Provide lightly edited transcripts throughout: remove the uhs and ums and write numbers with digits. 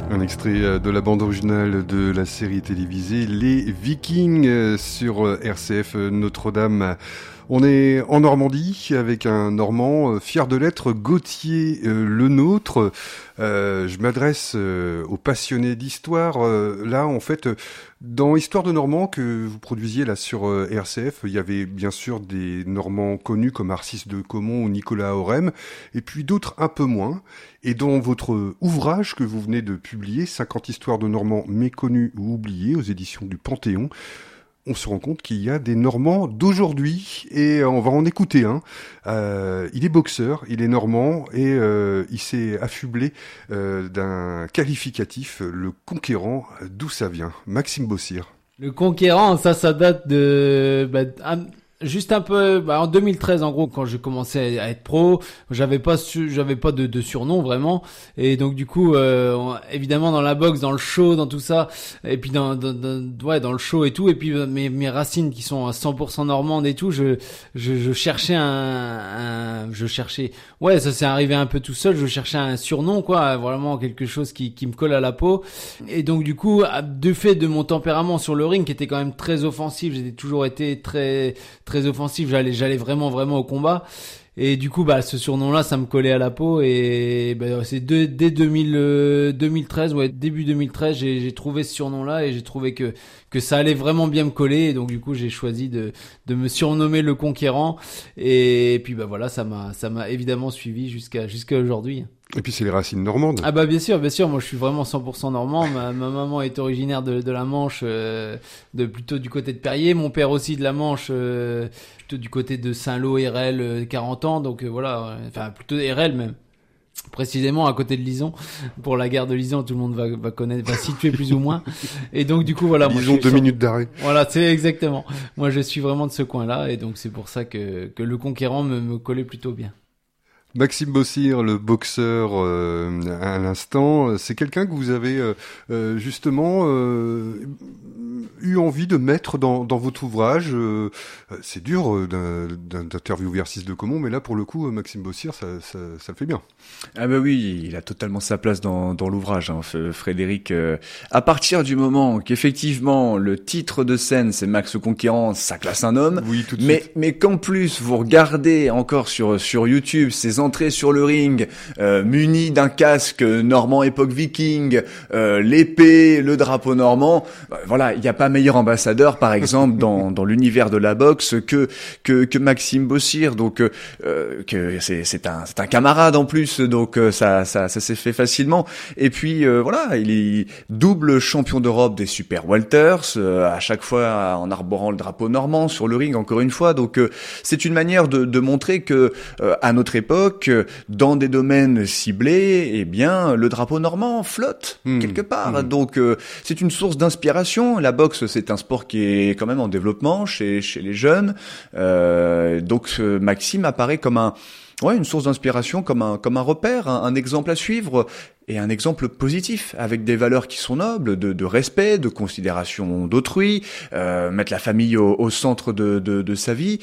Un extrait de la bande originale de la série télévisée Les Vikings sur RCF Notre-Dame. On est en Normandie avec un Normand fier de l'être, Gauthier Lenôtre. Je m'adresse aux passionnés d'histoire. Là, en fait, dans Histoire de Normands que vous produisiez là sur RCF, il y avait bien sûr des Normands connus comme Arcis de Caumont ou Nicolas Aurem, et puis d'autres un peu moins. Et dans votre ouvrage que vous venez de publier, 50 histoires de Normands méconnus ou oubliés, aux éditions du Panthéon, on se rend compte qu'il y a des Normands d'aujourd'hui, et on va en écouter un. Il est boxeur, il est normand, et il s'est affublé d'un qualificatif, le conquérant. D'où ça vient? Maxime Bossir. Le conquérant, ça date de... juste un peu en 2013 en gros, quand j'ai commencé à être pro, j'avais pas de surnom vraiment, et donc du coup évidemment dans la boxe, dans le show, dans tout ça, et puis dans le show et tout, et puis mes racines qui sont à 100% normandes et tout, je cherchais ça s'est arrivé un peu tout seul, je cherchais un surnom quoi, vraiment quelque chose qui me colle à la peau. Et donc du coup, de fait de mon tempérament sur le ring qui était quand même très offensif, j'ai toujours été très offensif, j'allais vraiment au combat, et du coup ce surnom-là ça me collait à la peau, et c'est dès 2013, début 2013, j'ai trouvé ce surnom-là, et j'ai trouvé que ça allait vraiment bien me coller, et donc du coup j'ai choisi de me surnommer le conquérant, et puis ça m'a évidemment suivi jusqu'à aujourd'hui. Et puis c'est les racines normandes. Ah bien sûr, moi je suis vraiment 100% normand. Ma maman est originaire de la Manche, plutôt du côté de Perrier, mon père aussi de la Manche, plutôt du côté de Saint-Lô, Hérel, 40 ans, donc plutôt Hérel même. Précisément à côté de Lison, pour la gare de Lison, tout le monde va connaître, va situer plus ou moins. Et donc du coup Lison, 2 minutes d'arrêt. Voilà, c'est exactement. Moi je suis vraiment de ce coin-là, et donc c'est pour ça que le conquérant me collait plutôt bien. Maxime Bossir, le boxeur à l'instant, c'est quelqu'un que vous avez justement eu envie de mettre dans votre ouvrage. C'est dur d'interviewer Arcis de Caumont, mais là pour le coup, Maxime Bossir, ça le fait bien. Ah oui, il a totalement sa place dans l'ouvrage, hein, Frédéric. À partir du moment qu'effectivement le titre de scène c'est Max le Conquérant, ça classe un homme. Oui, tout de suite. Mais qu'en plus vous regardez encore sur YouTube ces entrées sur le ring, muni d'un casque normand époque viking, l'épée, le drapeau normand, il n'y a pas meilleur ambassadeur par exemple dans l'univers de la boxe que Maxime Bossir, donc que c'est un camarade en plus, donc ça s'est fait facilement. Et puis il est double champion d'Europe des super welters, à chaque fois en arborant le drapeau normand sur le ring, encore une fois. Donc c'est une manière de montrer que à notre époque, dans des domaines ciblés, eh bien le drapeau normand flotte quelque part. Donc c'est une source d'inspiration. La boxe, c'est un sport qui est quand même en développement chez les jeunes. Donc Maxime apparaît comme une source d'inspiration, comme un repère, un exemple à suivre, et un exemple positif, avec des valeurs qui sont nobles, de respect, de considération d'autrui, mettre la famille au centre de sa vie.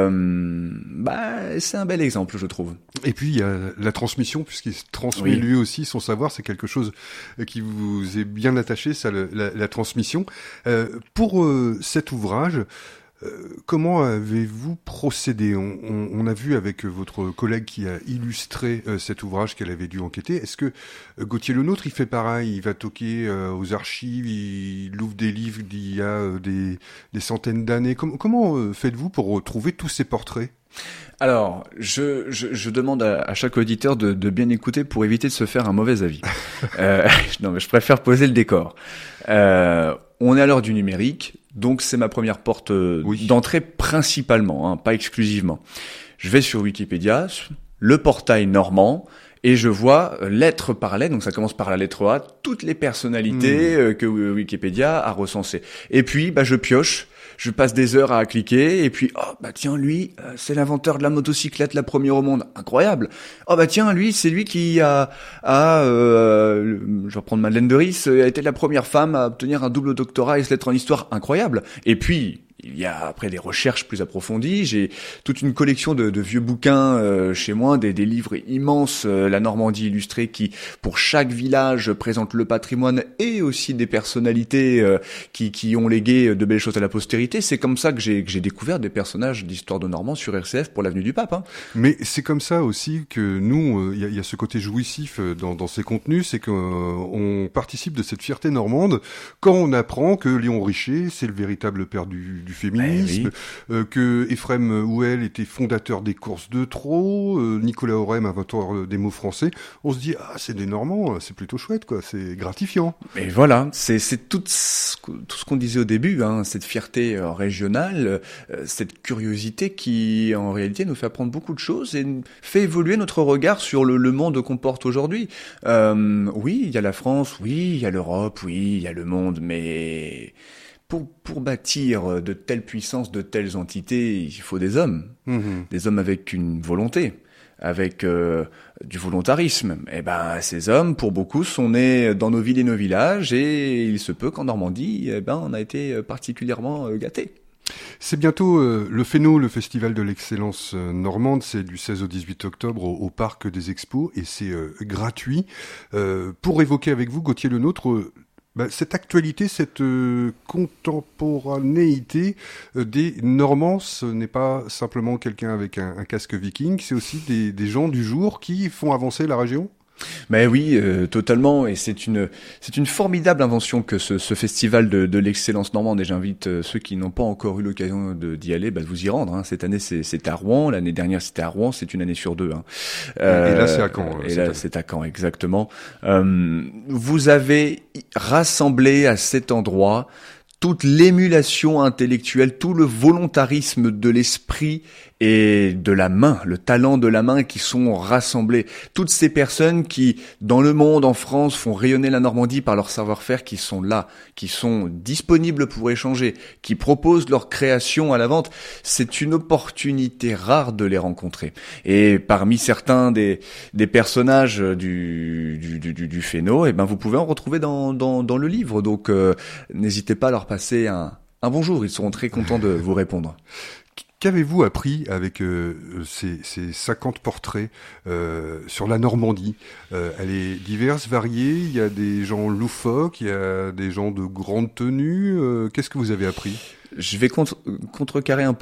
C'est un bel exemple, je trouve. Et puis il y a la transmission, puisqu'il transmet lui aussi son savoir, c'est quelque chose qui vous est bien attaché, ça, la transmission. Pour cet ouvrage, comment avez-vous procédé? On a vu avec votre collègue qui a illustré cet ouvrage qu'elle avait dû enquêter. Est-ce que Gauthier Lenôtre, il fait pareil? Il va toquer aux archives, il ouvre des livres d'il y a des centaines d'années. Comment faites-vous pour trouver tous ces portraits? Alors, je demande à chaque auditeur de bien écouter pour éviter de se faire un mauvais avis. Non, mais je préfère poser le décor. On est à l'heure du numérique, donc c'est ma première porte d'entrée principalement, pas exclusivement. Je vais sur Wikipédia, le portail normand, et je vois lettre par lettre, donc ça commence par la lettre A, toutes les personnalités que Wikipédia a recensées. Et puis, je pioche. Je passe des heures à cliquer, et puis tiens, lui c'est l'inventeur de la motocyclette, la première au monde, incroyable. Tiens, lui c'est lui qui je vais reprendre Madeleine de Ris, a été la première femme à obtenir un double doctorat et se lettre en histoire, incroyable. Et puis il y a après des recherches plus approfondies. J'ai toute une collection de vieux bouquins chez moi, des livres immenses, la Normandie illustrée, qui pour chaque village présente le patrimoine et aussi des personnalités qui ont légué de belles choses à la postérité. C'est comme ça que j'ai découvert des personnages d'histoire de Normand sur RCF pour l'avenue du Pape. Hein. Mais c'est comme ça aussi que nous, il y a ce côté jouissif dans ces contenus, c'est qu'on participe de cette fierté normande quand on apprend que Léon Richer, c'est le véritable père du féminisme, que Ephrem Houel était fondateur des courses de trot, Nicolas Aurem, inventeur des mots français. On se dit, ah, c'est des Normands, c'est plutôt chouette, quoi, c'est gratifiant. Et voilà, c'est tout ce qu'on disait au début, hein, cette fierté régionale, cette curiosité qui, en réalité, nous fait apprendre beaucoup de choses et fait évoluer notre regard sur le monde qu'on porte aujourd'hui. Oui, il y a la France, oui, il y a l'Europe, oui, il y a le monde, mais pour bâtir de telles puissances, de telles entités, il faut des hommes. Des hommes avec une volonté, avec du volontarisme. Et ben, ces hommes, pour beaucoup, sont nés dans nos villes et nos villages, et il se peut qu'en Normandie, on a été particulièrement gâtés. C'est bientôt le FENO, le Festival de l'excellence normande, c'est du 16 au 18 octobre au Parc des Expos, et c'est gratuit. Pour évoquer avec vous, Gauthier Lenôtre, cette actualité, cette contemporanéité des Normands, ce n'est pas simplement quelqu'un avec un casque viking, c'est aussi des gens du jour qui font avancer la région ? Mais oui, totalement, et c'est une formidable invention que ce festival de l'excellence normande, et j'invite ceux qui n'ont pas encore eu l'occasion d'y aller, de vous y rendre. Hein. Cette année, c'est à Rouen, l'année dernière c'était à Rouen, c'est une année sur deux. Hein. Et là c'est à Caen. Et là c'est à Caen, exactement. Vous avez rassemblé à cet endroit toute l'émulation intellectuelle, tout le volontarisme de l'esprit et de la main, le talent de la main qui sont rassemblés. Toutes ces personnes qui, dans le monde, en France, font rayonner la Normandie par leur savoir-faire, qui sont là, qui sont disponibles pour échanger, qui proposent leur création à la vente. C'est une opportunité rare de les rencontrer. Et parmi certains des personnages du FENO, vous pouvez en retrouver dans le livre. Donc, n'hésitez pas à leur passer un bonjour. Ils seront très contents de vous répondre. Qu'avez-vous appris avec ces 50 portraits sur la Normandie ? Elle est diverse, variée, il y a des gens loufoques, il y a des gens de grande tenue. Qu'est-ce que vous avez appris ? Je vais contrecarrer un peu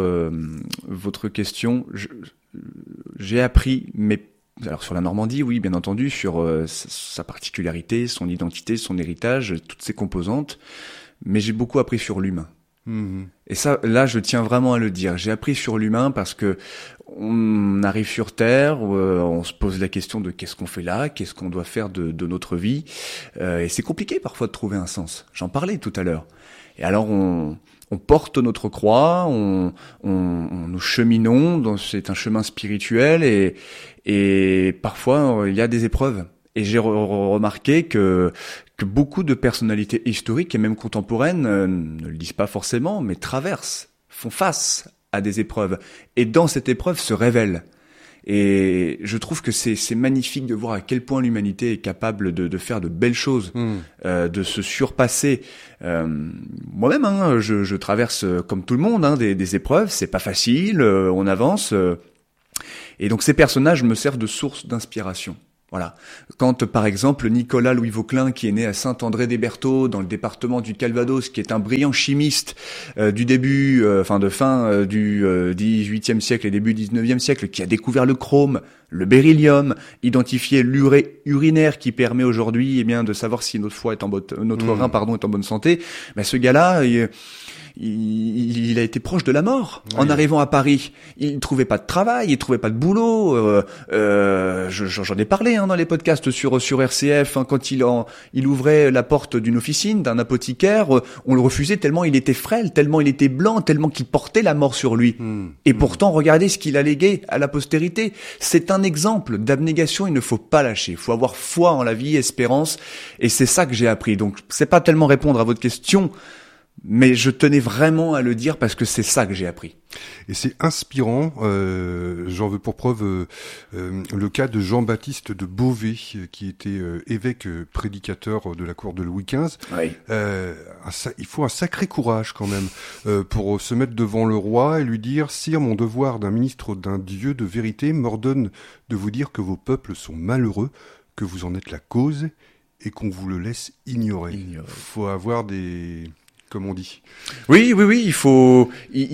votre question. J'ai appris, mais alors sur la Normandie, oui, bien entendu, sur sa particularité, son identité, son héritage, toutes ses composantes, mais j'ai beaucoup appris sur l'humain. Et ça, là, je tiens vraiment à le dire. J'ai appris sur l'humain parce que on arrive sur Terre, on se pose la question de qu'est-ce qu'on fait là, qu'est-ce qu'on doit faire de notre vie, et c'est compliqué parfois de trouver un sens. J'en parlais tout à l'heure. Et alors on porte notre croix, nous cheminons, c'est un chemin spirituel, et parfois il y a des épreuves. Et j'ai remarqué que beaucoup de personnalités historiques et même contemporaines ne le disent pas forcément, mais font face à des épreuves. Et dans cette épreuve se révèlent. Et je trouve que c'est magnifique de voir à quel point l'humanité est capable de faire de belles choses, de se surpasser. Moi-même, je traverse comme tout le monde des épreuves. C'est pas facile, on avance. Et donc ces personnages me servent de source d'inspiration. Voilà. Quand, par exemple, Nicolas Louis Vauquelin, qui est né à Saint-André-des-Bertaux, dans le département du Calvados, qui est un brillant chimiste du début, de fin du XVIIIe siècle et début XIXe siècle, qui a découvert le chrome, le beryllium, identifié l'urinaire qui permet aujourd'hui, de savoir si notre foie est notre rein, est en bonne santé. Ce gars-là, il a été proche de la mort en arrivant à Paris. Il trouvait pas de travail, il trouvait pas de boulot. J'en ai parlé dans les podcasts sur RCF. Quand il ouvrait la porte d'une officine, d'un apothicaire, on le refusait tellement il était frêle, tellement il était blanc, tellement qu'il portait la mort sur lui. Et pourtant, regardez ce qu'il a légué à la postérité. C'est un exemple d'abnégation. Il ne faut pas lâcher. Il faut avoir foi en la vie, espérance. Et c'est ça que j'ai appris. Donc, c'est pas tellement répondre à votre question Mais je tenais vraiment à le dire parce que c'est ça que j'ai appris. Et c'est inspirant. J'en veux pour preuve le cas de Jean-Baptiste de Beauvais, qui était évêque prédicateur de la cour de Louis XV. Oui. Il faut un sacré courage quand même pour se mettre devant le roi et lui dire: Sire, mon devoir d'un ministre d'un Dieu de vérité m'ordonne de vous dire que vos peuples sont malheureux, que vous en êtes la cause et qu'on vous le laisse ignorer. Faut avoir des... comme on dit. Oui, il faut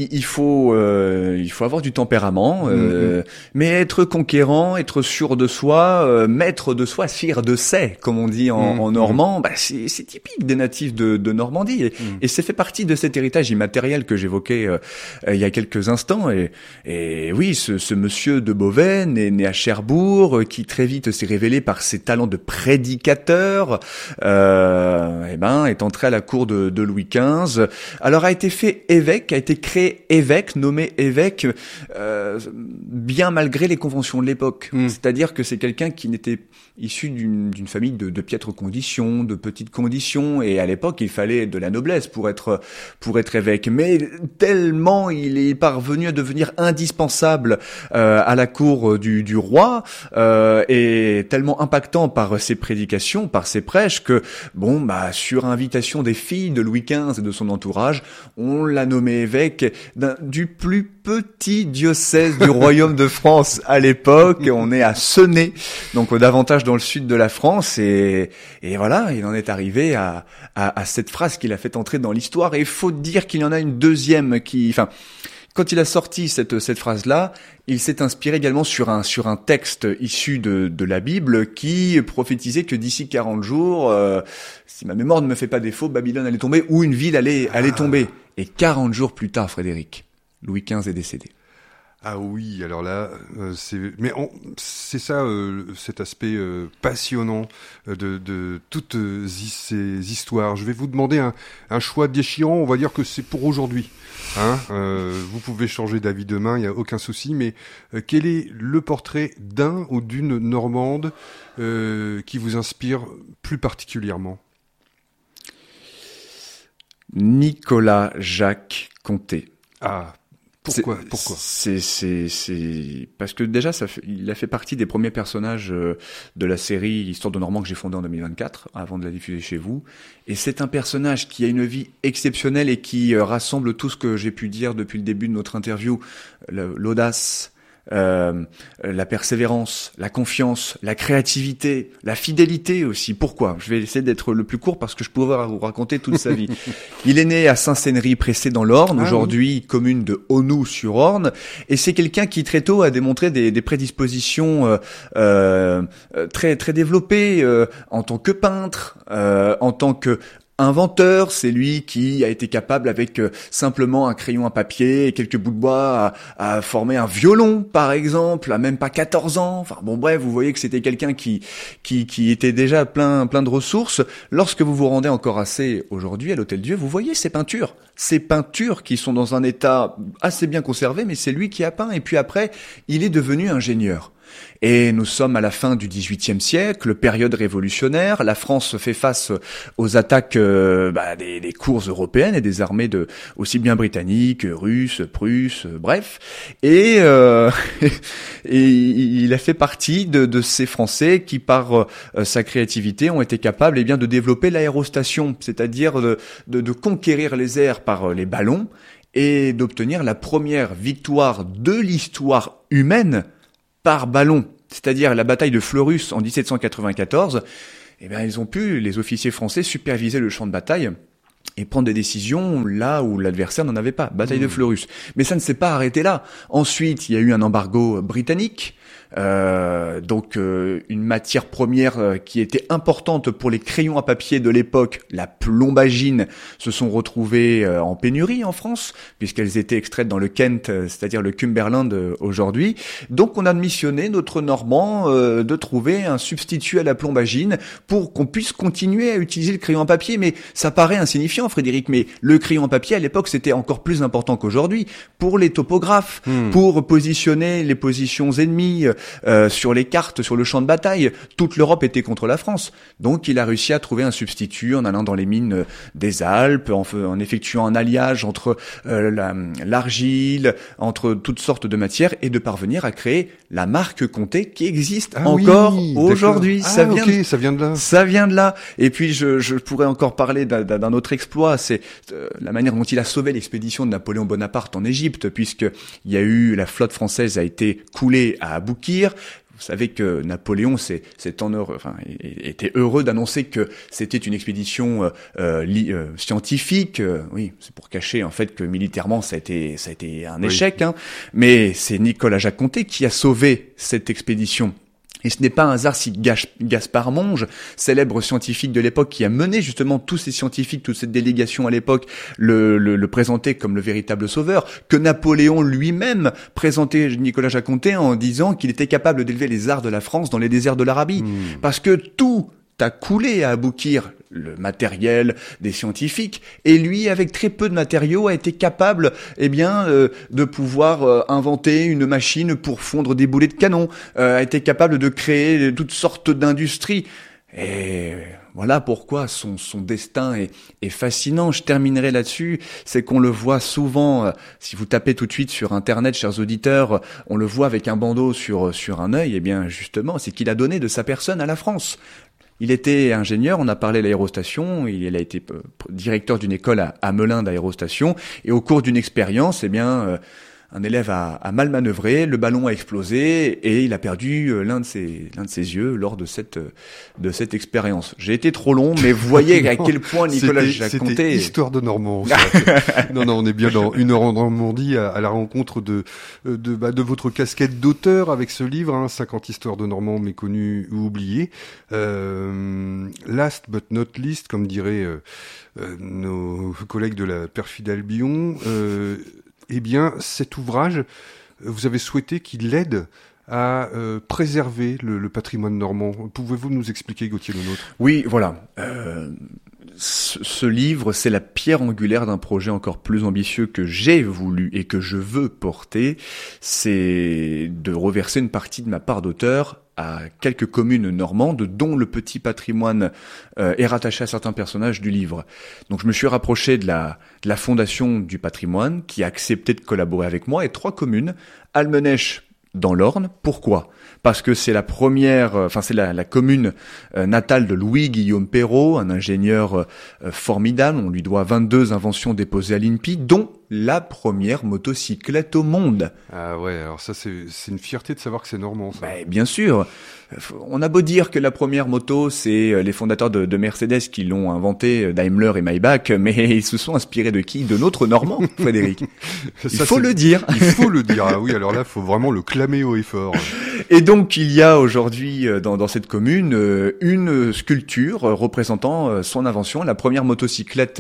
avoir du tempérament, mais être conquérant, être sûr de soi, maître de soi, sire de sait, comme on dit en normand, c'est typique des natifs de Normandie, et c'est fait partie de cet héritage immatériel que j'évoquais il y a quelques instants, et oui, ce monsieur de Beauvais, né à Cherbourg, qui très vite s'est révélé par ses talents de prédicateur, est entré à la cour de Louis XV. Alors a été fait évêque, a été créé évêque, nommé évêque, bien malgré les conventions de l'époque. C'est-à-dire que c'est quelqu'un qui n'était issu d'une famille de piètres conditions, de petites conditions, et à l'époque il fallait de la noblesse pour être évêque. Mais tellement il est parvenu à devenir indispensable à la cour du roi, et tellement impactant par ses prédications, par ses prêches, que sur invitation des filles de Louis XV et de son entourage, on l'a nommé évêque du plus petit diocèse du royaume de France à l'époque. On est à Senez, donc davantage dans le sud de la France, et voilà, il en est arrivé à cette phrase qu'il a fait entrer dans l'histoire. Et il faut dire qu'il y en a une deuxième quand il a sorti cette phrase-là, il s'est inspiré également sur un texte issu de la Bible qui prophétisait que d'ici 40 jours, si ma mémoire ne me fait pas défaut, Babylone allait tomber, ou une ville allait tomber. Et 40 jours plus tard, Frédéric, Louis XV est décédé. Ah oui, alors là, c'est ça, cet aspect passionnant de toutes ces histoires. Je vais vous demander un choix déchirant. On va dire que c'est pour aujourd'hui. Vous pouvez changer d'avis demain, il n'y a aucun souci. Mais quel est le portrait d'un ou d'une Normande qui vous inspire plus particulièrement? Nicolas Jacques Comté. Ah. Pourquoi C'est parce que déjà il a fait partie des premiers personnages de la série Histoire de Normand que j'ai fondée en 2024 avant de la diffuser chez vous, et c'est un personnage qui a une vie exceptionnelle et qui rassemble tout ce que j'ai pu dire depuis le début de notre interview, l'audace, la persévérance, la confiance, la créativité, la fidélité aussi. Pourquoi? Je vais essayer d'être le plus court parce que je pourrais vous raconter toute sa vie. Il est né à Saint-Sénéry, Pressé dans l'Orne, aujourd'hui commune de Aunoux-sur-Orne, et c'est quelqu'un qui très tôt a démontré des prédispositions très très développées en tant que peintre, en tant que inventeur. C'est lui qui a été capable, avec simplement un crayon à papier et quelques bouts de bois, à former un violon, par exemple, à même pas 14 ans. Enfin bon, bref, vous voyez que c'était quelqu'un qui était déjà plein de ressources. Lorsque vous vous rendez encore assez aujourd'hui à l'Hôtel-Dieu, vous voyez ces peintures qui sont dans un état assez bien conservé, mais c'est lui qui a peint. Et puis après, il est devenu ingénieur. Et nous sommes à la fin du XVIIIe siècle, période révolutionnaire. La France fait face aux attaques des cours européennes et des armées aussi bien britanniques, russes, prusses, bref. Et il a fait partie de ces Français qui, par sa créativité, ont été capables de développer l'aérostation, c'est-à-dire de conquérir les airs par les ballons et d'obtenir la première victoire de l'histoire humaine par ballon, c'est-à-dire la bataille de Fleurus en 1794. Ils ont pu, les officiers français, superviser le champ de bataille et prendre des décisions là où l'adversaire n'en avait pas. Bataille de Fleurus. Mais ça ne s'est pas arrêté là. Ensuite, il y a eu un embargo britannique. Une matière première qui était importante pour les crayons à papier de l'époque, la plombagine, se sont retrouvées en pénurie en France, puisqu'elles étaient extraites dans le Kent, c'est-à-dire le Cumberland aujourd'hui. Donc on a missionné notre Normand de trouver un substitut à la plombagine pour qu'on puisse continuer à utiliser le crayon à papier. Mais ça paraît insignifiant conscient, Frédéric, mais le crayon à papier, à l'époque, c'était encore plus important qu'aujourd'hui pour les topographes, pour positionner les positions ennemies sur les cartes, sur le champ de bataille. Toute l'Europe était contre la France. Donc, il a réussi à trouver un substitut en allant dans les mines des Alpes, en effectuant un alliage entre l'argile, entre toutes sortes de matières, et de parvenir à créer la marque Comté qui existe encore aujourd'hui. Ça vient de là. Ça vient de là. Et puis, je pourrais encore parler d'un autre exploit, c'est la manière dont il a sauvé l'expédition de Napoléon Bonaparte en Égypte, puisque il y a eu, la flotte française a été coulée à Aboukir. Vous savez que Napoléon était heureux d'annoncer que c'était une expédition scientifique. Oui, c'est pour cacher en fait que militairement ça a été un échec. Hein. Mais c'est Nicolas Jacques-Conté qui a sauvé cette expédition. Et ce n'est pas un hasard si Gaspard Monge, célèbre scientifique de l'époque qui a mené justement tous ces scientifiques, toute cette délégation à l'époque, le présentait comme le véritable sauveur, que Napoléon lui-même présentait Nicolas Jacques-Conté en disant qu'il était capable d'élever les arts de la France dans les déserts de l'Arabie. Parce que tout a coulé à Aboukir, le matériel des scientifiques, et lui, avec très peu de matériaux, a été capable, de pouvoir inventer une machine pour fondre des boulets de canon, a été capable de créer toutes sortes d'industries. Et voilà pourquoi son destin est fascinant. Je terminerai là-dessus, c'est qu'on le voit souvent, si vous tapez tout de suite sur Internet, chers auditeurs, on le voit avec un bandeau sur un œil, et bien justement, c'est qu'il a donné de sa personne à la France. Il était ingénieur, on a parlé de l'aérostation, il a été directeur d'une école à Melun d'aérostation, et au cours d'une expérience, un élève a mal manœuvré, le ballon a explosé et il a perdu l'un de ses yeux lors de cette expérience. J'ai été trop long, mais vous voyez à quel point Nicolas Jacques-Conté... C'était Histoire de Normand. Non, on est bien dans Une heure en Normandie à la rencontre de votre casquette d'auteur avec ce livre, 50 histoires de Normands méconnues ou oubliées. Last but not least, comme diraient nos collègues de la perfide Albion, cet ouvrage, vous avez souhaité qu'il aide à préserver le patrimoine normand. Pouvez-vous nous expliquer, Gauthier Lenôtre ? Oui, voilà. Ce livre, c'est la pierre angulaire d'un projet encore plus ambitieux que j'ai voulu et que je veux porter. C'est de reverser une partie de ma part d'auteur à quelques communes normandes dont le petit patrimoine est rattaché à certains personnages du livre. Donc je me suis rapproché de la Fondation du patrimoine qui a accepté de collaborer avec moi, et 3 communes, Almenèche dans l'Orne. Pourquoi ? Parce que c'est la commune natale de Louis-Guillaume Perrault, un ingénieur formidable. On lui doit 22 inventions déposées à l'INPI, dont la première motocyclette au monde. Ah ouais, alors ça c'est une fierté de savoir que c'est normand, ça. Bien sûr. On a beau dire que la première moto, c'est les fondateurs de Mercedes qui l'ont inventée, Daimler et Maybach, mais ils se sont inspirés de qui ? De notre Normand, Frédéric. Il faut le dire. Il faut le dire. Ah oui, alors là, il faut vraiment le clamer haut et fort. Et donc, il y a aujourd'hui, dans cette commune, une sculpture représentant son invention, la première motocyclette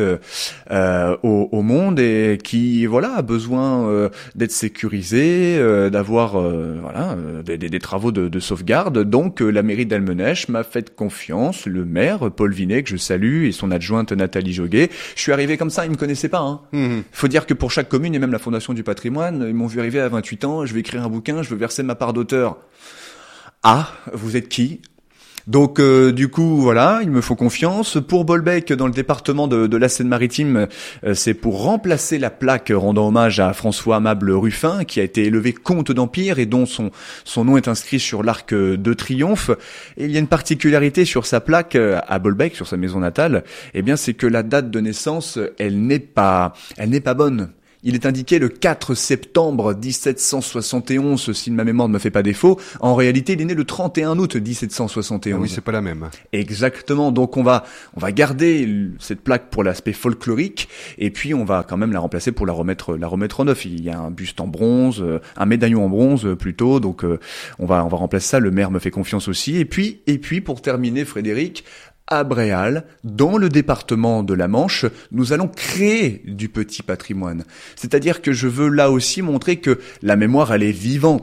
au monde, et qui, a besoin d'être sécurisée, d'avoir des travaux de sauvegarde. Donc, la mairie d'Almenèche m'a fait confiance, le maire, Paul Vinet, que je salue, et son adjointe Nathalie Joguet. Je suis arrivé comme ça, ils me connaissaient pas. Faut dire que pour chaque commune, et même la Fondation du patrimoine, ils m'ont vu arriver à 28 ans, je vais écrire un bouquin, je veux verser ma part d'auteur. Ah, vous êtes qui ? Donc du coup il me faut confiance. Pour Bolbec, dans le département de la Seine-Maritime, c'est pour remplacer la plaque rendant hommage à François Amable Ruffin, qui a été élevé comte d'Empire et dont son nom est inscrit sur l'arc de triomphe. Et il y a une particularité sur sa plaque à Bolbec, sur sa maison natale, c'est que la date de naissance, elle n'est pas bonne. Il est indiqué le 4 septembre 1771, si ma mémoire ne me fait pas défaut. En réalité, il est né le 31 août 1771. Ah oui, c'est pas la même. Exactement. Donc on va garder cette plaque pour l'aspect folklorique, et puis on va quand même la remplacer pour la remettre en neuf. Il y a un buste en bronze, un médaillon en bronze plutôt. Donc on va remplacer ça. Le maire me fait confiance aussi. Et puis pour terminer, Frédéric, à Bréal, dans le département de la Manche, nous allons créer du petit patrimoine. C'est-à-dire que je veux là aussi montrer que la mémoire, elle est vivante,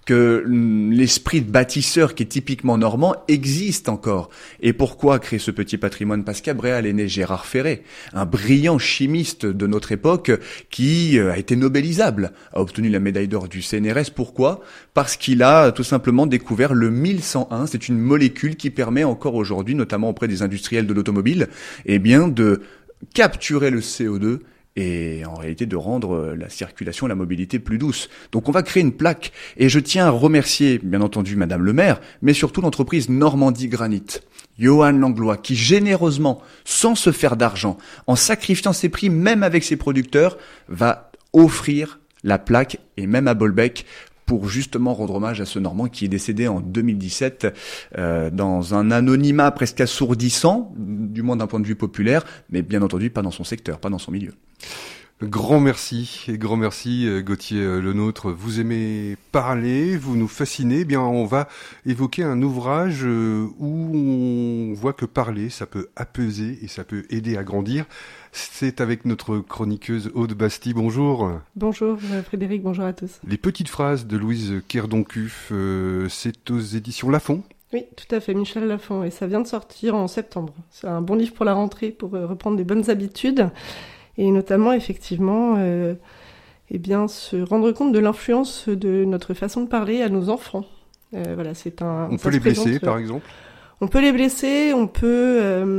que l'esprit de bâtisseur qui est typiquement normand existe encore. Et pourquoi créer ce petit patrimoine? Parce qu'à Bréal est né Gérard Ferré, un brillant chimiste de notre époque qui a été nobélisable, a obtenu la médaille d'or du CNRS. Pourquoi? Parce qu'il a tout simplement découvert le 1101. C'est une molécule qui permet encore aujourd'hui, notamment auprès des industriels de l'automobile, eh bien de capturer le CO2 et en réalité de rendre la circulation, la mobilité plus douce. Donc on va créer une plaque, et je tiens à remercier bien entendu Madame le maire, mais surtout l'entreprise Normandie Granit, Johan Langlois, qui généreusement, sans se faire d'argent, en sacrifiant ses prix même avec ses producteurs, va offrir la plaque, et même à Bolbec, pour justement rendre hommage à ce Normand qui est décédé en 2017 dans un anonymat presque assourdissant, du moins d'un point de vue populaire, mais bien entendu pas dans son secteur, pas dans son milieu. Grand merci, Gauthier Lenôtre. Vous aimez parler, vous nous fascinez. Eh bien, on va évoquer un ouvrage où on voit que parler, ça peut apaiser et ça peut aider à grandir. C'est avec notre chroniqueuse Aude Bastille. Bonjour. Bonjour Frédéric, bonjour à tous. Les petites phrases de Louise Kerdoncuff, c'est aux éditions Lafon. Oui, tout à fait, Michel Lafon, et ça vient de sortir en septembre. C'est un bon livre pour la rentrée, pour reprendre des bonnes habitudes, et notamment, effectivement, eh bien, se rendre compte de l'influence de notre façon de parler à nos enfants. Voilà, c'est un. On peut les blesser, par exemple. On peut les blesser, on peut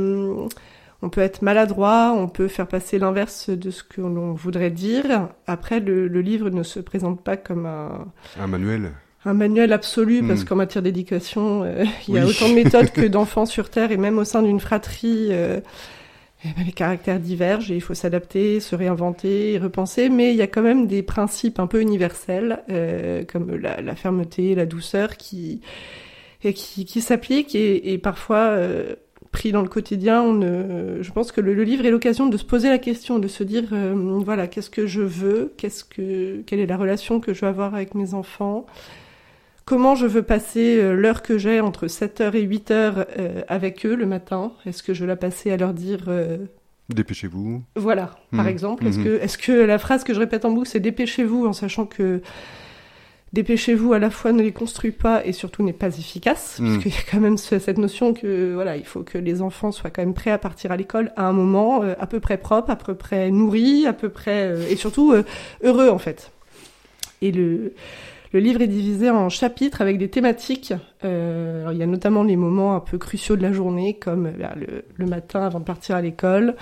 être maladroit, on peut faire passer l'inverse de ce que l'on voudrait dire. Après, le livre ne se présente pas comme un manuel. Un manuel absolu, parce qu'en matière d'éducation, il y a autant de méthodes que d'enfants sur Terre, et même au sein d'une fratrie, les caractères divergent, et il faut s'adapter, se réinventer, repenser, mais il y a quand même des principes un peu universels, comme la fermeté, la douceur, qui s'appliquent, et parfois... pris dans le quotidien, je pense que le livre est l'occasion de se poser la question, de se dire, voilà, qu'est-ce que je veux, quelle est la relation que je veux avoir avec mes enfants, comment je veux passer l'heure que j'ai entre 7h et 8h avec eux le matin, est-ce que je veux la passer à leur dire... Dépêchez-vous. Voilà, par exemple, est-ce que la phrase que je répète en boucle, c'est dépêchez-vous, en sachant que dépêchez-vous à la fois ne les construit pas et surtout n'est pas efficace, puisqu'il y a quand même cette notion que voilà, il faut que les enfants soient quand même prêts à partir à l'école à un moment à peu près propre, à peu près nourri, à peu près et surtout heureux en fait. Et le livre est divisé en chapitres avec des thématiques. Alors, il y a notamment les moments un peu cruciaux de la journée, comme le matin avant de partir à l'école.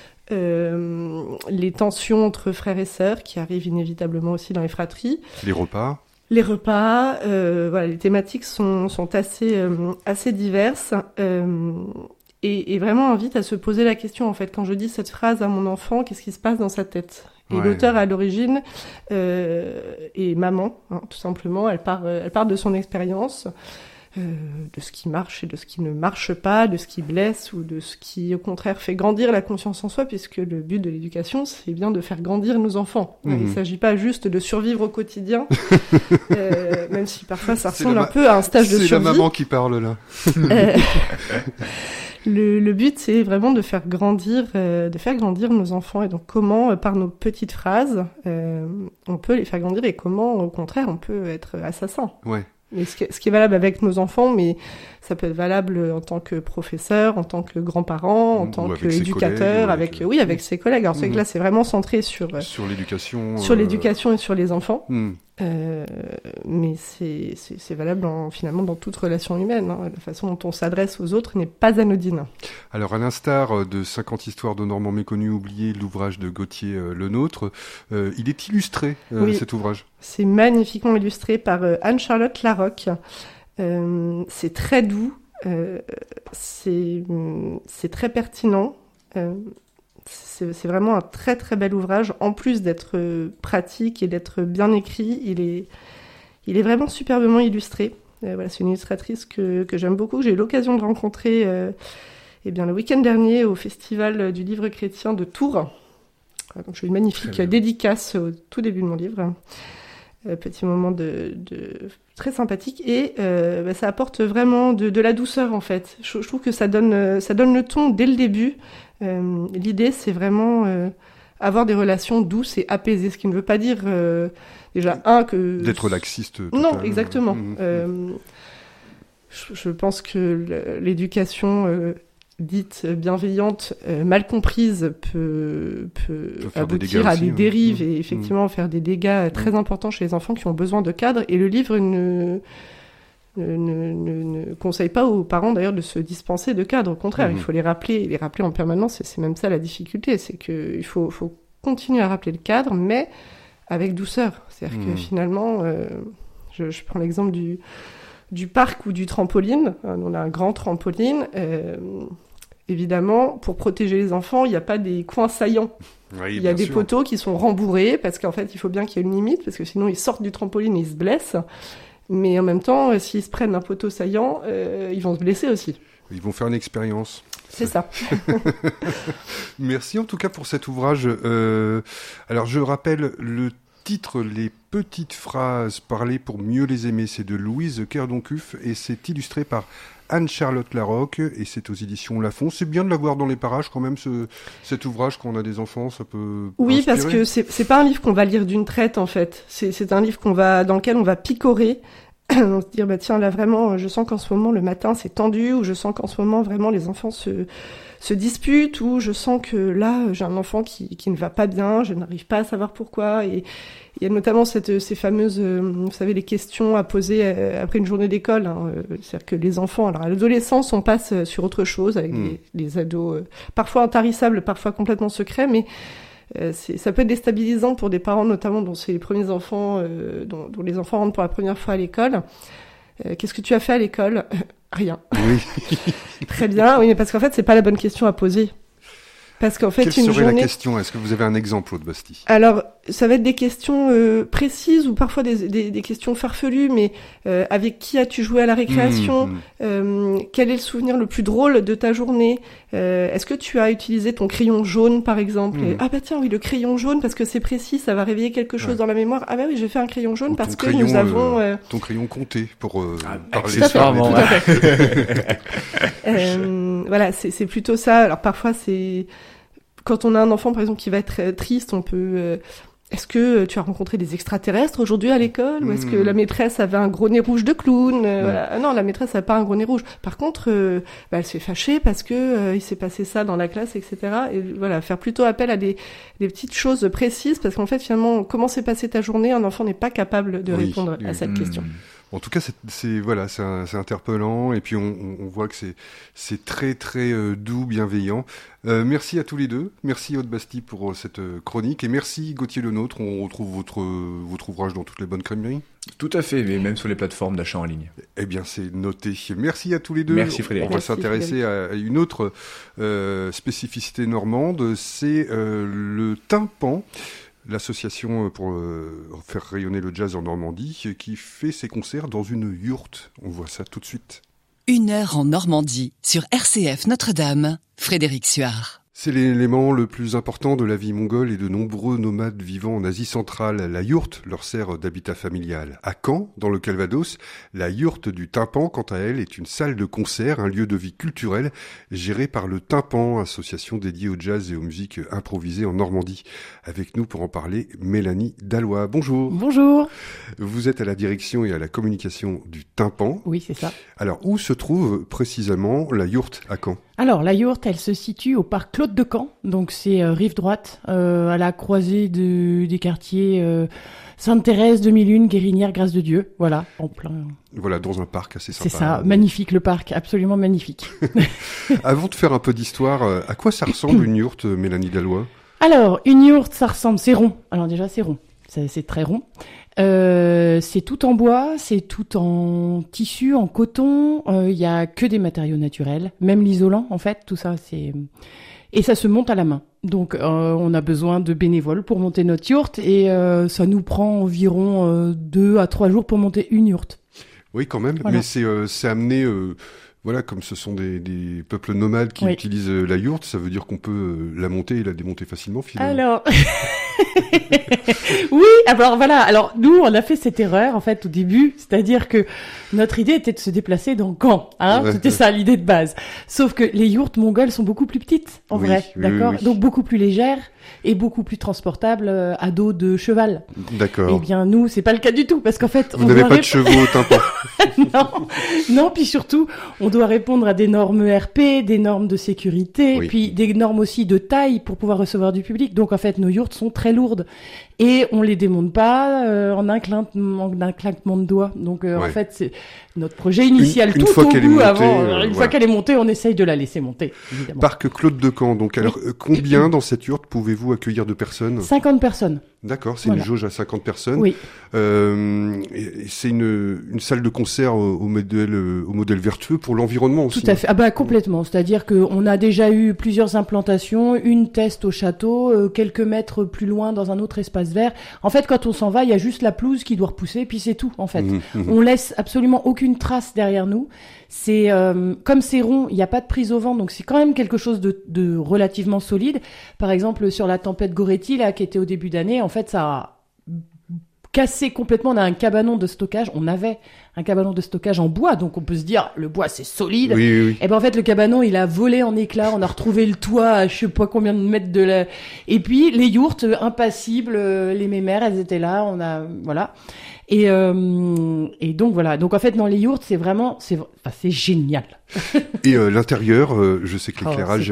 Les tensions entre frères et sœurs qui arrivent inévitablement aussi dans les fratries. Les repas, voilà, les thématiques sont assez diverses et vraiment invite à se poser la question en fait. Quand je dis cette phrase à mon enfant, qu'est-ce qui se passe dans sa tête? Et l'auteur à l'origine est maman, hein, tout simplement. Elle part de son expérience, de ce qui marche et de ce qui ne marche pas, de ce qui blesse ou de ce qui au contraire fait grandir la confiance en soi, puisque le but de l'éducation c'est bien de faire grandir nos enfants. Il ne s'agit pas juste de survivre au quotidien, même si parfois ça ressemble un peu à un stage de survie. C'est la maman qui parle là. Le but c'est vraiment de faire grandir nos enfants, et donc comment par nos petites phrases on peut les faire grandir, et comment au contraire on peut être assassin. Ouais. Mais ce qui est valable avec nos enfants, mais ça peut être valable en tant que professeur, en tant que grand-parent, en tant qu'éducateur, avec ses collègues. Alors c'est que là, c'est vraiment centré sur l'éducation, et sur les enfants. Mais c'est valable finalement dans toute relation humaine. Hein. La façon dont on s'adresse aux autres n'est pas anodine. Alors, à l'instar de 50 histoires de Normands méconnus oubliés, l'ouvrage de Gauthier Lenôtre, il est illustré, cet ouvrage. C'est magnifiquement illustré par Anne-Charlotte Larocque. C'est très doux, c'est très pertinent. C'est vraiment un très très bel ouvrage. En plus d'être pratique et d'être bien écrit, il est vraiment superbement illustré. Voilà, c'est une illustratrice que j'aime beaucoup, que j'ai eu l'occasion de rencontrer le week-end dernier au Festival du Livre Chrétien de Tours. Donc j'ai eu une magnifique dédicace au tout début de mon livre. Petit moment de très sympathique, et ça apporte vraiment de la douceur en fait. Je trouve que ça donne le ton dès le début. L'idée c'est vraiment avoir des relations douces et apaisées, ce qui ne veut pas dire déjà que d'être laxiste. Total. Non, exactement. Je pense que l'éducation dite bienveillante, mal comprise, peut aboutir à des dérives et effectivement faire des dégâts très importants chez les enfants qui ont besoin de cadres. Et le livre ne conseille pas aux parents d'ailleurs de se dispenser de cadres. Au contraire, il faut les rappeler en permanence. Et c'est même ça la difficulté, c'est qu'il faut continuer à rappeler le cadre, mais avec douceur. C'est-à-dire que finalement, je prends l'exemple du parc ou du trampoline. On a un grand trampoline. Évidemment, pour protéger les enfants, il n'y a pas des coins saillants. Oui, il y a des poteaux qui sont rembourrés parce qu'en fait, il faut bien qu'il y ait une limite parce que sinon, ils sortent du trampoline et ils se blessent. Mais en même temps, s'ils se prennent un poteau saillant, ils vont se blesser aussi. Ils vont faire une expérience. C'est ça. Merci en tout cas pour cet ouvrage. Alors, je rappelle le titre, Les petites phrases parlées pour mieux les aimer. C'est de Louise Kerdoncuf et c'est illustré par Anne-Charlotte Larocque et c'est aux éditions Lafon. C'est bien de l'avoir dans les parages quand même, cet ouvrage, quand on a des enfants, ça peut Oui, inspirer. parce que c'est pas un livre qu'on va lire d'une traite en fait. C'est un livre dans lequel on va picorer. On se dire, tiens, là vraiment, je sens qu'en ce moment, le matin, c'est tendu, ou je sens qu'en ce moment, vraiment, les enfants se disputent, ou je sens que là, j'ai un enfant qui ne va pas bien, je n'arrive pas à savoir pourquoi. Et il y a notamment ces fameuses, vous savez, les questions à poser après une journée d'école. C'est-à-dire que les enfants, alors à l'adolescence, on passe sur autre chose avec des ados parfois intarissables, parfois complètement secrets, mais ça peut être déstabilisant pour des parents, notamment dont c'est les premiers enfants, dont les enfants rentrent pour la première fois à l'école. Qu'est-ce que tu as fait à l'école ? Rien. Oui. Très bien, oui, mais parce qu'en fait, c'est pas la bonne question à poser. Parce qu'en fait, quelle serait la question ? Est-ce que vous avez un exemple, Aude Bastille ? Alors, ça va être des questions précises ou parfois des questions farfelues, mais avec qui as-tu joué à la récréation ? Quel est le souvenir le plus drôle de ta journée ? Est-ce que tu as utilisé ton crayon jaune, par exemple ? Ah bah tiens, oui, le crayon jaune, parce que c'est précis, ça va réveiller quelque chose dans la mémoire. Ah bah oui, j'ai fait un crayon jaune parce que nous avons... Ton crayon compté pour parler. Tout à fait. Voilà, c'est plutôt ça. Alors parfois, c'est... Quand on a un enfant, par exemple, qui va être triste, on peut... Est-ce que tu as rencontré des extraterrestres aujourd'hui à l'école ? Ou est-ce que la maîtresse avait un gros nez rouge de clown ? Voilà. Ah non, la maîtresse n'a pas un gros nez rouge. Par contre, elle s'est fâchée parce que il s'est passé ça dans la classe, etc. Et voilà, faire plutôt appel à des petites choses précises, parce qu'en fait, finalement, comment s'est passée ta journée ? Un enfant n'est pas capable de répondre à cette question. En tout cas, c'est interpellant et puis on voit que c'est très très doux, bienveillant. Merci à tous les deux. Merci Aude Bastille pour cette chronique et merci Gauthier Lenôtre. On retrouve votre ouvrage dans toutes les bonnes crèmeries. Tout à fait, mais même sur les plateformes d'achat en ligne. Eh bien, c'est noté. Merci à tous les deux. Merci Frédéric. On va s'intéresser à une autre spécificité normande, c'est le tympan. L'association pour faire rayonner le jazz en Normandie qui fait ses concerts dans une yourte. On voit ça tout de suite. 1 heure en Normandie sur RCF Notre-Dame. Frédéric Suard. C'est l'élément le plus important de la vie mongole et de nombreux nomades vivant en Asie centrale. La yourte leur sert d'habitat familial. À Caen, dans le Calvados, la yourte du Tympan, quant à elle, est une salle de concert, un lieu de vie culturel géré par le Tympan, association dédiée au jazz et aux musiques improvisées en Normandie. Avec nous pour en parler, Mélanie Dallois. Bonjour. Bonjour. Vous êtes à la direction et à la communication du Tympan. Oui, c'est ça. Alors, où se trouve précisément la yourte à Caen ? Alors, la yourte, elle se situe au parc Claude de Caen, donc c'est rive droite, à la croisée des quartiers Sainte-Thérèse, 2001, Guérinière, Grâce de Dieu, voilà, en plein... Voilà, dans un parc assez sympa. C'est ça, magnifique le parc, absolument magnifique. Avant de faire un peu d'histoire, à quoi ça ressemble une yourte, Mélanie Dallois ? Alors, une yourte, ça ressemble, c'est rond, alors déjà c'est rond, c'est très rond. C'est tout en bois, c'est tout en tissu, en coton. Il y a que des matériaux naturels, même l'isolant en fait, tout ça et ça se monte à la main. Donc on a besoin de bénévoles pour monter notre yourte et ça nous prend environ 2 à 3 jours pour monter une yourte. Oui, quand même, voilà. Mais c'est amené. Voilà, comme ce sont des peuples nomades qui utilisent la yourte, ça veut dire qu'on peut la monter et la démonter facilement, finalement. Alors, Oui, alors voilà. Alors nous, on a fait cette erreur en fait au début, c'est-à-dire que notre idée était de se déplacer dans Caen. C'était ça l'idée de base. Sauf que les yourtes mongoles sont beaucoup plus petites, en vrai, d'accord. Oui. Donc beaucoup plus légères et beaucoup plus transportables à dos de cheval. D'accord. Eh bien nous, c'est pas le cas du tout, parce qu'en fait, vous n'avez pas de chevaux au tympan. Non. Puis surtout, on doit répondre à des normes ERP, des normes de sécurité, puis des normes aussi de taille pour pouvoir recevoir du public. Donc en fait, nos yourtes sont très lourdes et on les démonte pas en un claquement de doigts. Donc en fait, c'est notre projet initial une fois qu'elle est montée, une fois qu'elle est montée, on essaye de la laisser monter. Évidemment. Parc Claude de Caen. Donc alors, combien dans cette yourte pouvez-vous accueillir de personnes ? 50 personnes. D'accord, c'est une jauge à 50 personnes. Oui. Et c'est une salle de concert au modèle vertueux pour l'environnement aussi. Tout à fait. Complètement. C'est-à-dire qu'on a déjà eu plusieurs implantations, une test au château, quelques mètres plus loin dans un autre espace vert. En fait, quand on s'en va, il y a juste la pelouse qui doit repousser, puis c'est tout, en fait. On laisse absolument aucune trace derrière nous. C'est comme c'est rond, il n'y a pas de prise au vent, donc c'est quand même quelque chose de relativement solide. Par exemple, sur la tempête Goretti, là, qui était au début d'année, en fait, ça a cassé complètement. On a un cabanon de stockage. On avait un cabanon de stockage en bois, donc on peut se dire, le bois, c'est solide. Oui. Et ben en fait, le cabanon, il a volé en éclats. On a retrouvé le toit à je sais pas combien de mètres de là. Et puis, les yourtes, impassibles, les mémères, elles étaient là. Voilà. Et donc voilà. Donc en fait, dans les yourtes, c'est génial. Et l'intérieur, je sais que l'éclairage,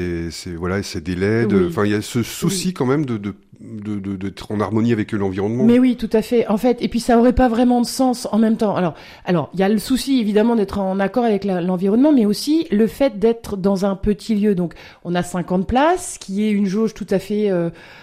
c'est des LED. Enfin, il y a ce souci quand même d'être en harmonie avec l'environnement. Mais oui, tout à fait. En fait, et puis ça aurait pas vraiment de sens en même temps. Alors, il y a le souci évidemment d'être en accord avec l'environnement, mais aussi le fait d'être dans un petit lieu. Donc, on a 50 places, qui est une jauge tout à fait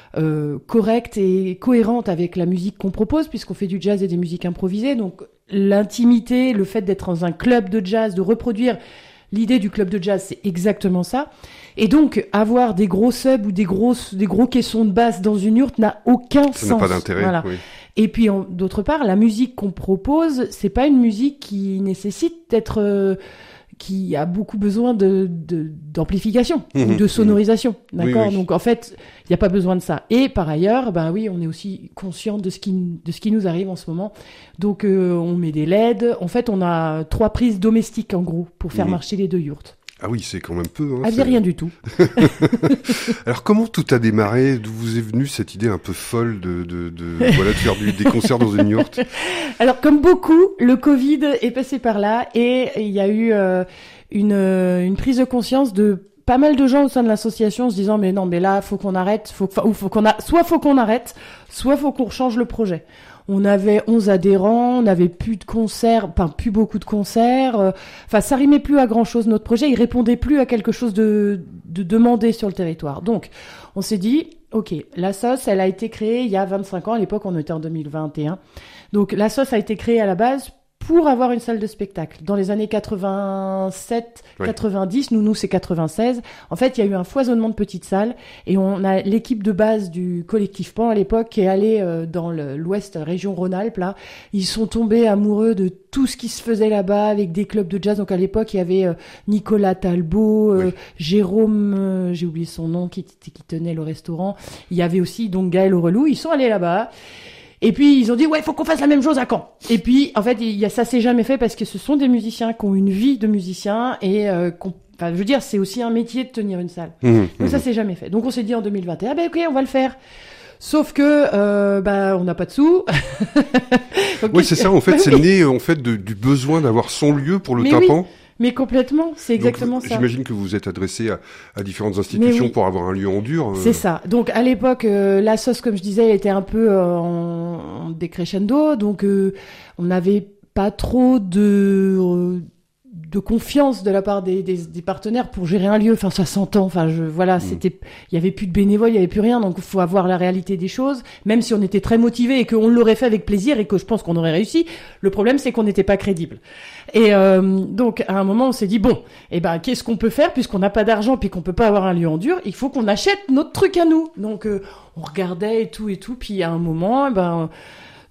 correcte et cohérente avec la musique qu'on propose, puisqu'on fait du jazz et des musiques improvisées. Donc, l'intimité, le fait d'être dans un club de jazz, de reproduire l'idée du club de jazz, c'est exactement ça. Et donc, avoir des gros subs ou des gros caissons de basse dans une yourte n'a aucun sens. Ça n'a pas d'intérêt. Voilà. Oui. Et puis, d'autre part, la musique qu'on propose, c'est pas une musique qui nécessite d'être qui a beaucoup besoin d'amplification ou de sonorisation, d'accord. Oui. Donc en fait, il n'y a pas besoin de ça. Et par ailleurs, on est aussi conscient de ce qui nous arrive en ce moment. Donc on met des LED. En fait, on a 3 prises domestiques en gros pour faire marcher les 2 yourtes. Ah oui, c'est quand même peu. Rien du tout. Alors comment tout a démarré ? D'où vous est venue cette idée un peu folle de faire des concerts dans une yourte ? Alors comme beaucoup, le Covid est passé par là et il y a eu une prise de conscience de pas mal de gens au sein de l'association se disant mais là faut qu'on arrête, soit faut qu'on arrête, soit faut qu'on change le projet. On avait 11 adhérents, on n'avait plus de concerts, plus beaucoup de concerts. Ça rimait plus à grand chose. Notre projet, il répondait plus à quelque chose de demandé sur le territoire. Donc, on s'est dit, ok, la SOS, elle a été créée il y a 25 ans. À l'époque, on était en 2021. Donc, la SOS a été créée à la base pour avoir une salle de spectacle. Dans les années 87, 90, nous c'est 96. En fait, il y a eu un foisonnement de petites salles et on a l'équipe de base du collectif Pan à l'époque qui est allée dans l'ouest, région Rhône-Alpes, là. Ils sont tombés amoureux de tout ce qui se faisait là-bas avec des clubs de jazz. Donc à l'époque, il y avait Nicolas Talbot, Jérôme, j'ai oublié son nom, qui tenait le restaurant. Il y avait aussi donc Gaël Aurelou. Ils sont allés là-bas. Et puis, ils ont dit, faut qu'on fasse la même chose à Caen. Et puis, en fait, ça s'est jamais fait parce que ce sont des musiciens qui ont une vie de musiciens et je veux dire, c'est aussi un métier de tenir une salle. Donc, ça s'est jamais fait. Donc, on s'est dit en 2021, ok, on va le faire. Sauf que, on n'a pas de sous. Oui, c'est ça, en fait, c'est né, du besoin d'avoir son lieu pour le tympan. Oui. Mais complètement, c'est exactement ça. J'imagine que vous vous êtes adressé à différentes institutions pour avoir un lieu en dur. C'est ça. Donc à l'époque, la SOS, comme je disais, elle était un peu en décrescendo, donc on n'avait pas trop de confiance de la part des partenaires pour gérer un lieu. Enfin, ça s'entend. Il y avait plus de bénévoles, il y avait plus rien. Donc, il faut avoir la réalité des choses. Même si on était très motivés et qu'on l'aurait fait avec plaisir et que je pense qu'on aurait réussi. Le problème, c'est qu'on n'était pas crédible. Et donc, à un moment, on s'est dit qu'est-ce qu'on peut faire puisqu'on n'a pas d'argent puis qu'on peut pas avoir un lieu en dur. Il faut qu'on achète notre truc à nous. Donc, on regardait et tout. Puis, à un moment,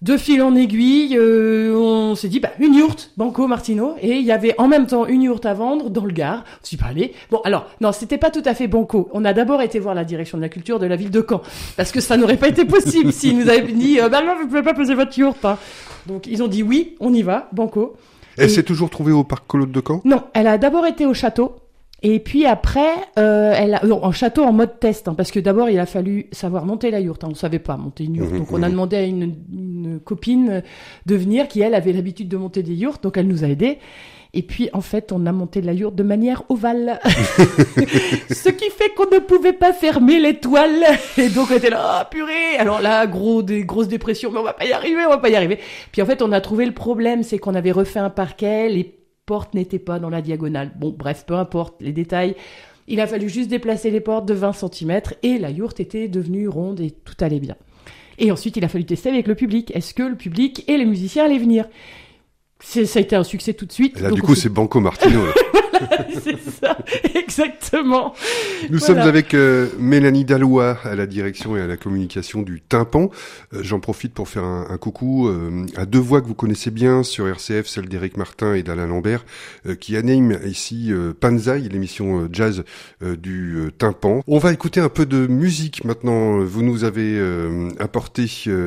De fil en aiguille, on s'est dit, une yourte, Banco Martino, et il y avait en même temps une yourte à vendre dans le Gard. On s'est dit, allez. Bon, alors, non, c'était pas tout à fait Banco. On a d'abord été voir la direction de la culture de la ville de Caen, parce que ça n'aurait pas été possible s'ils nous avaient dit, non, vous pouvez pas poser votre yourte, hein. Donc, ils ont dit, oui, on y va, Banco. Elle s'est toujours trouvée au parc Collot de Caen ? Non, elle a d'abord été au château. Et puis après, en château en mode test, hein, parce que d'abord il a fallu savoir monter la yourte. Hein, on savait pas monter une yourte, donc on a demandé à une copine de venir qui elle avait l'habitude de monter des yourtes, donc elle nous a aidés. Et puis en fait, on a monté la yourte de manière ovale, ce qui fait qu'on ne pouvait pas fermer les toiles. Et donc on était là, oh, purée. Alors là, grosse dépression, mais on va pas y arriver. Puis en fait, on a trouvé le problème, c'est qu'on avait refait un parquet, les portes n'étaient pas dans la diagonale. Bon, bref, peu importe les détails. Il a fallu juste déplacer les portes de 20 cm et la yourte était devenue ronde et tout allait bien. Et ensuite, il a fallu tester avec le public. Est-ce que le public et les musiciens allaient venir ? Ça a été un succès tout de suite. Et là, du coup, c'est Banco Martino. C'est ça, exactement. Nous sommes avec Mélanie Dallois à la direction et à la communication du Tympan. J'en profite pour faire un coucou à deux voix que vous connaissez bien sur RCF, celle d'Éric Martin et d'Alain Lambert, qui animent ici Panzai, l'émission jazz du Tympan. On va écouter un peu de musique maintenant. Vous nous avez apporté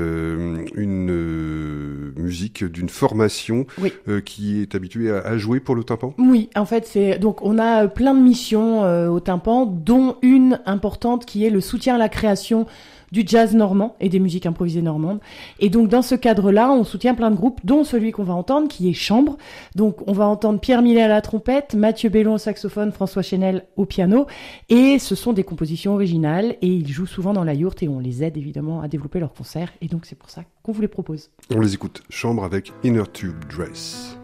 une musique d'une formation qui est habituée à jouer pour le Tympan. Oui, en fait, donc on a plein de missions au Tympan, dont une importante qui est le soutien à la création du jazz normand et des musiques improvisées normandes. Et donc dans ce cadre-là, on soutient plein de groupes, dont celui qu'on va entendre, qui est Chambre. Donc on va entendre Pierre Millet à la trompette, Mathieu Bellon au saxophone, François Chenel au piano. Et ce sont des compositions originales et ils jouent souvent dans la yourte et on les aide évidemment à développer leurs concerts. Et donc c'est pour ça qu'on vous les propose. On les écoute. Chambre avec Inner Tube Dress.